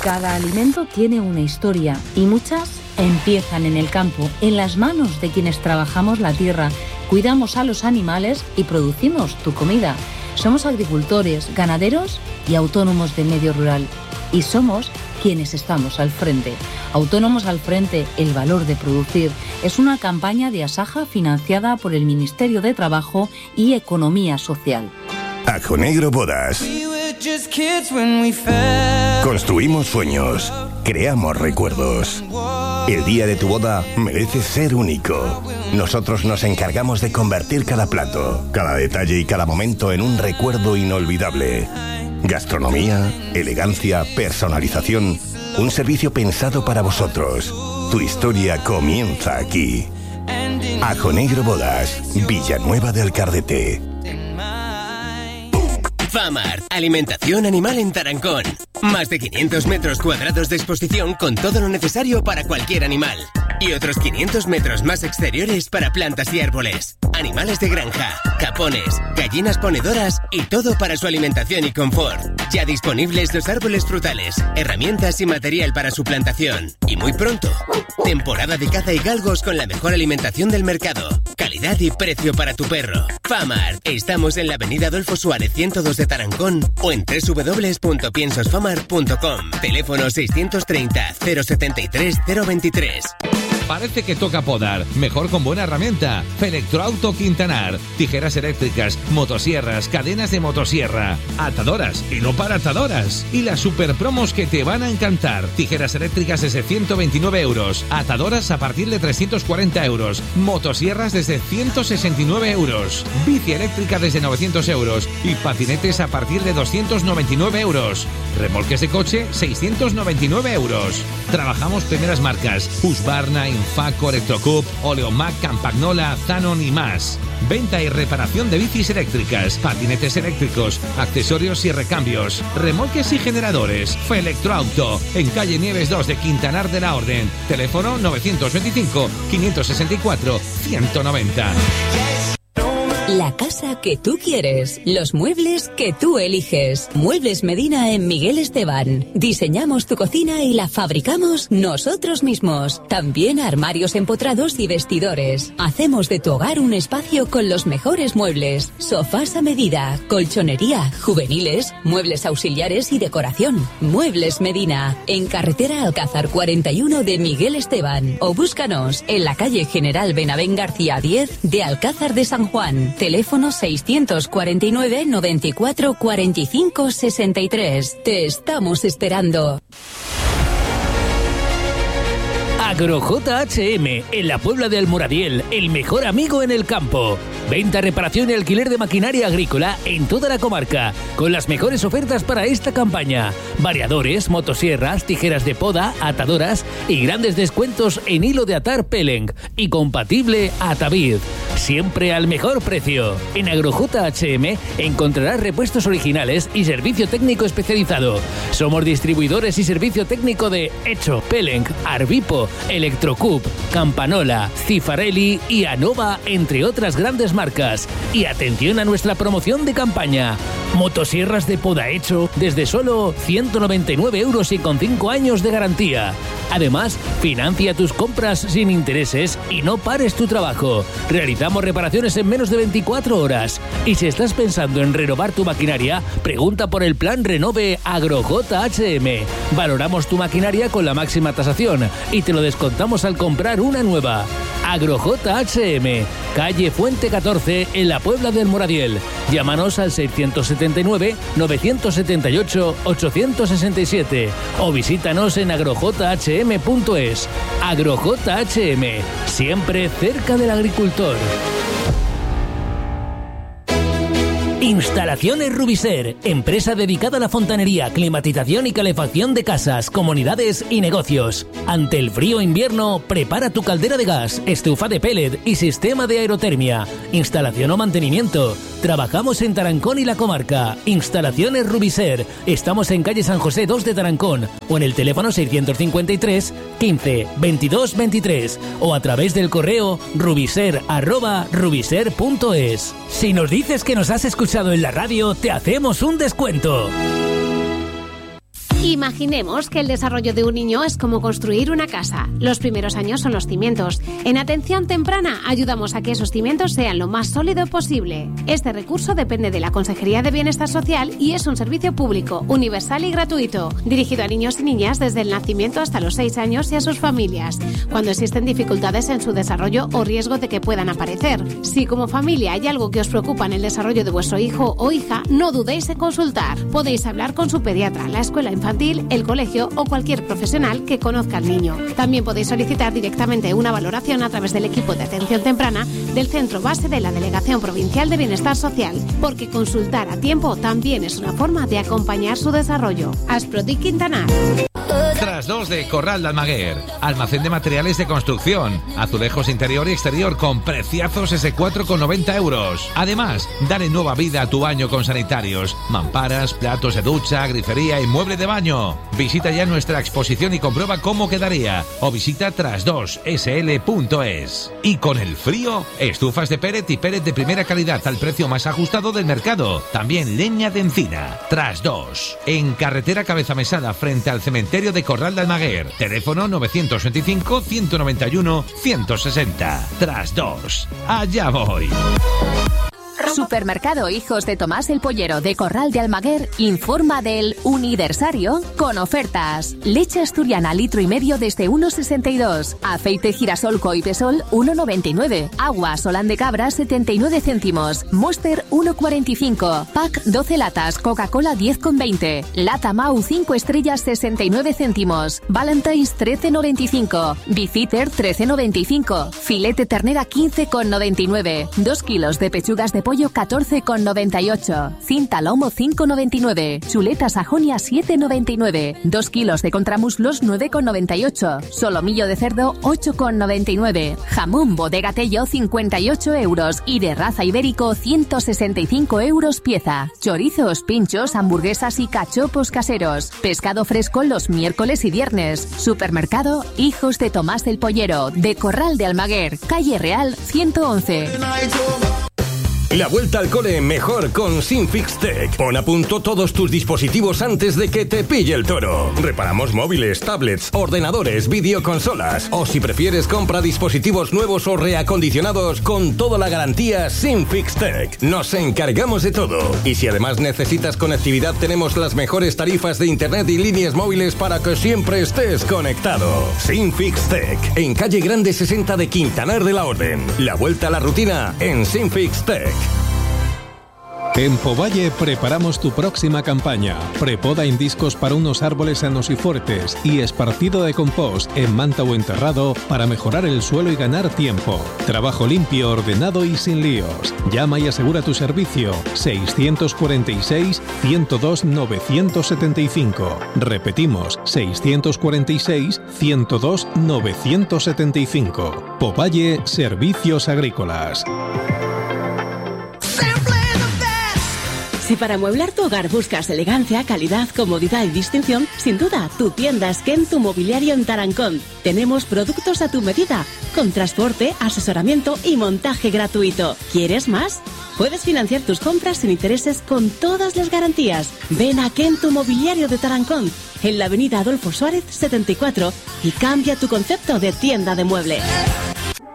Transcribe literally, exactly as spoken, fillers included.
Cada alimento tiene una historia y muchas empiezan en el campo, en las manos de quienes trabajamos la tierra, cuidamos a los animales y producimos tu comida. Somos agricultores, ganaderos y autónomos del medio rural. Y somos quienes estamos al frente. Autónomos al frente, el valor de producir. Es una campaña de Asaja financiada por el Ministerio de Trabajo y Economía Social. Ajo Negro Bodas. Construimos sueños, creamos recuerdos. El día de tu boda merece ser único. Nosotros nos encargamos de convertir cada plato, cada detalle y cada momento en un recuerdo inolvidable. Gastronomía, elegancia, personalización, un servicio pensado para vosotros. Tu historia comienza aquí. Ajo Negro Bodas, Villanueva del Cardete. Famart, alimentación animal en Tarancón. Más de quinientos metros cuadrados de exposición con todo lo necesario para cualquier animal. Y otros quinientos metros más exteriores para plantas y árboles. Animales de granja, capones, gallinas ponedoras y todo para su alimentación y confort. Ya disponibles los árboles frutales, herramientas y material para su plantación. Y muy pronto, temporada de caza y galgos con la mejor alimentación del mercado. Calidad y precio para tu perro. Famart, estamos en la avenida Adolfo Suárez ciento dos de Tarancón o en doble u doble u doble u punto piensosfamart punto com. Teléfono seiscientos treinta, cero setenta y tres, cero veintitrés. Parece que toca podar, mejor con buena herramienta. Electroauto Quintanar. Tijeras eléctricas, motosierras, cadenas de motosierra, atadoras y no para atadoras. Y las super promos que te van a encantar. Tijeras eléctricas desde ciento veintinueve euros, atadoras a partir de trescientos cuarenta euros, motosierras desde ciento sesenta y nueve euros, bici eléctrica desde novecientos euros y patinetes a partir de doscientos noventa y nueve euros. Remolques de coche, seiscientos noventa y nueve euros. Trabajamos primeras marcas: Husqvarna, Infaco, Electrocup, Oleomac, Campagnola, Zanon y más. Venta y reparación de bicis eléctricas, patinetes eléctricos, accesorios y recambios, remolques y generadores. Felectroauto, en calle Nieves dos de Quintanar de la Orden. Teléfono novecientos veinticinco, quinientos sesenta y cuatro, ciento noventa. La casa que tú quieres, los muebles que tú eliges. Muebles Medina en Miguel Esteban. Diseñamos tu cocina y la fabricamos nosotros mismos. También armarios empotrados y vestidores. Hacemos de tu hogar un espacio con los mejores muebles. Sofás a medida, colchonería, juveniles, muebles auxiliares y decoración. Muebles Medina, en carretera Alcázar cuarenta y uno de Miguel Esteban. O búscanos en la calle General Benavén García diez de Alcázar de San Juan. Teléfono seiscientos cuarenta y nueve, noventa y cuatro, cuarenta y cinco, sesenta y tres. Te estamos esperando. Agro J H M, en la Puebla de Almoradiel, el mejor amigo en el campo. Venta, reparación y alquiler de maquinaria agrícola en toda la comarca, con las mejores ofertas para esta campaña. Variadores, motosierras, tijeras de poda, atadoras y grandes descuentos en hilo de atar Peleng y compatible Atavid. Siempre al mejor precio. En Agro J H M encontrarás repuestos originales y servicio técnico especializado. Somos distribuidores y servicio técnico de Hecho, Peleng, Arbipo, Electrocup, Campanola, Cifarelli y Anova, entre otras grandes marcas. Y atención a nuestra promoción de campaña. Motosierras de poda Hecho desde solo ciento noventa y nueve euros y con cinco años de garantía. Además, financia tus compras sin intereses y no pares tu trabajo. Realizamos reparaciones en menos de veinticuatro horas. Y si estás pensando en renovar tu maquinaria, pregunta por el plan Renove Agro J H M. Valoramos tu maquinaria con la máxima tasación y te lo descontamos al comprar una nueva. Agro J H M, calle Fuente catorce, en la Puebla del Moradiel. Llámanos al seiscientos setenta y nueve, novecientos setenta y ocho, ochocientos sesenta y siete o visítanos en agro j h m punto es. Agro J H M, siempre cerca del agricultor. Instalaciones Rubiser, empresa dedicada a la fontanería, climatización y calefacción de casas, comunidades y negocios. Ante el frío invierno, prepara tu caldera de gas, estufa de pellet y sistema de aerotermia. Instalación o mantenimiento. Trabajamos en Tarancón y la comarca. Instalaciones Rubiser. Estamos en calle San José dos de Tarancón o en el teléfono seiscientos cincuenta y tres, quince, veintidós, veintitrés o a través del correo rubiser arroba rubiser punto es. Si nos dices que nos has escuchado en la radio, te hacemos un descuento. Imaginemos que el desarrollo de un niño es como construir una casa. Los primeros años son los cimientos. En Atención Temprana ayudamos a que esos cimientos sean lo más sólido posible. Este recurso depende de la Consejería de Bienestar Social y es un servicio público, universal y gratuito, dirigido a niños y niñas desde el nacimiento hasta los seis años y a sus familias, cuando existen dificultades en su desarrollo o riesgo de que puedan aparecer. Si como familia hay algo que os preocupa en el desarrollo de vuestro hijo o hija, no dudéis en consultar. Podéis hablar con su pediatra, la escuela infantil, el colegio o cualquier profesional que conozca al niño. También podéis solicitar directamente una valoración a través del equipo de atención temprana del centro base de la Delegación Provincial de Bienestar Social, porque consultar a tiempo también es una forma de acompañar su desarrollo. Asprodi Quintanar. Tras dos de Corral de Almaguer, almacén de materiales de construcción, azulejos interior y exterior con preciazos ese cuatro con noventa euros. Además, dale nueva vida a tu baño con sanitarios, mamparas, platos de ducha, grifería y mueble de baño. Visita ya nuestra exposición y comprueba cómo quedaría, o visita tras dos s l punto es. Y con el frío, estufas de pellet y pellet de primera calidad al precio más ajustado del mercado. También leña de encina. Tras dos, en carretera Cabeza Mesada frente al cementerio de Corral de Almaguer. Teléfono novecientos veinticinco, ciento noventa y uno, ciento sesenta. Tras dos. Allá voy. Supermercado Hijos de Tomás el Pollero de Corral de Almaguer informa del Universario con ofertas. Leche asturiana litro y medio desde uno sesenta y dos. Aceite girasol Coipesol uno noventa y nueve. Agua Solán de Cabra setenta y nueve céntimos. Monster uno cuarenta y cinco. Pack doce latas. Coca-Cola diez con veinte. Lata Mau cinco estrellas sesenta y nueve céntimos. Valentine's trece noventa y cinco. Bifiter trece noventa y cinco. Filete ternera quince con noventa y nueve. dos kilos de pechugas de pollo catorce con noventa y ocho. Cinta lomo cinco noventa y nueve. Chuleta Sajonia siete noventa y nueve. dos kilos de contramuslos nueve con noventa y ocho. Solomillo de cerdo ocho con noventa y nueve. Jamón Bodega Tello cincuenta y ocho euros. Y de raza ibérico ciento sesenta y cinco euros pieza. Chorizos, pinchos, hamburguesas y cachopos caseros. Pescado fresco los miércoles y viernes. Supermercado Hijos de Tomás el Pollero de Corral de Almaguer, calle Real ciento once. La vuelta al cole mejor con Sinfix Tech. Pon a punto todos tus dispositivos antes de que te pille el toro. Reparamos móviles, tablets, ordenadores, videoconsolas. O si prefieres, compra dispositivos nuevos o reacondicionados con toda la garantía Sinfix Tech. Nos encargamos de todo. Y si además necesitas conectividad, tenemos las mejores tarifas de internet y líneas móviles para que siempre estés conectado. Sinfix Tech. En calle Grande sesenta de Quintanar de la Orden. La vuelta a la rutina en Sinfix Tech. En Povalle preparamos tu próxima campaña. Prepoda en discos para unos árboles sanos y fuertes y esparcido de compost en manta o enterrado para mejorar el suelo y ganar tiempo. Trabajo limpio, ordenado y sin líos. Llama y asegura tu servicio. seiscientos cuarenta y seis, ciento dos, novecientos setenta y cinco. Repetimos, seiscientos cuarenta y seis, ciento dos, novecientos setenta y cinco. Povalle Servicios Agrícolas. Si para amueblar tu hogar buscas elegancia, calidad, comodidad y distinción, sin duda, tu tienda es Kentu Mobiliario en Tarancón. Tenemos productos a tu medida, con transporte, asesoramiento y montaje gratuito. ¿Quieres más? Puedes financiar tus compras sin intereses con todas las garantías. Ven a Kentu Mobiliario de Tarancón, en la avenida Adolfo Suárez setenta y cuatro, y cambia tu concepto de tienda de muebles.